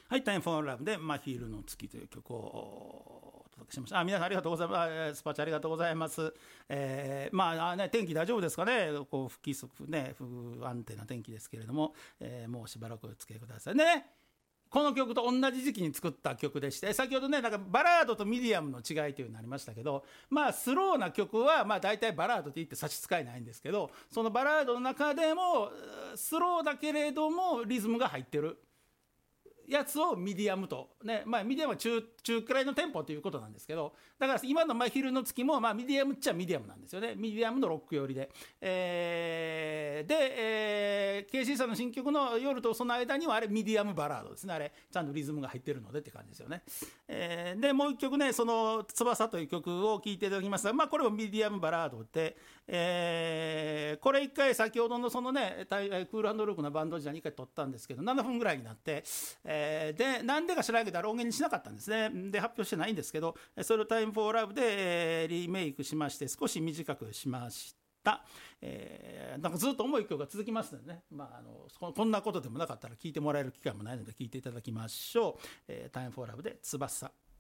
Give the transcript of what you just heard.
はい、タイムフォーラブで真昼の月という曲をお届けしました。皆さんありがとうございます。スパチャありがとうございます。天気大丈夫ですかね。こう不規則ね、不安定な天気ですけれども、もうしばらくお付き合いくださいね。この曲と同じ時期に作った曲でして、先ほどね、なんかバラードとミディアムの違いというのになりましたけど、スローな曲は大体バラードと言って差し支えないんですけど、そのバラードの中でもスローだけれどもリズムが入ってるやつをミディアムと、ね、ミディアムは中くらいのテンポということなんですけど、だから今の真昼の月もミディアムっちゃミディアムなんですよね。ミディアムのロック寄りで、KC さんの新曲の夜とその間にはあれミディアムバラードですね。あれちゃんとリズムが入ってるのでって感じですよね。でもう一曲ね、その翼という曲を聴いていただきますが、これもミディアムバラードで、これ一回先ほどのそのねクール&ルークのバンド時代に一回撮ったんですけど、7分ぐらいになって、でなんでか知らないけど音源にしなかったんですね。で発表してないんですけど、それをタイムフォーラブで、リメイクしまして少し短くしました。なんかずっと重い曲が続きますのでね、こんなことでもなかったら聞いてもらえる機会もないので聞いていただきましょう。タイムフォーラブで翼。